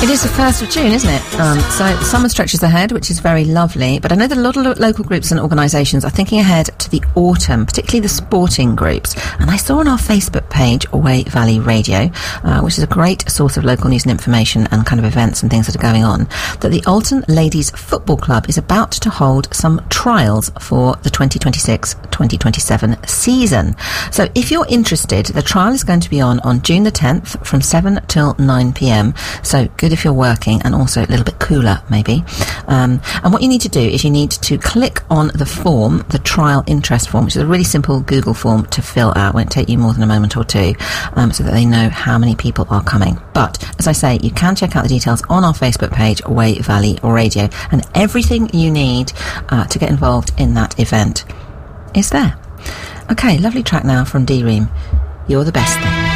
It is the 1st of June, isn't it? So summer stretches ahead, which is very lovely. But I know that a lot of local groups and organisations are thinking ahead to the autumn, particularly the sporting groups. And I saw on our Facebook page, Away Valley Radio, which is a great source of local news and information and kind of events and things that are going on, that the Alton Ladies Football Club is about to hold some trials for the 2026-2027 season. So if you're interested, the trial is going to be on June the 10th from 7 till 9 p.m. So good if you're working, and also a little bit cooler maybe. And what you need to do is you need to click on the form, the trial interest form, which is a really simple Google form to fill out. It won't take you more than a moment or two, so that they know how many people are coming. But as I say, you can check out the details on our Facebook page, Away Valley Radio, and everything you need to get involved in that event is there. Okay, lovely track now from D-Ream. You're the best thing.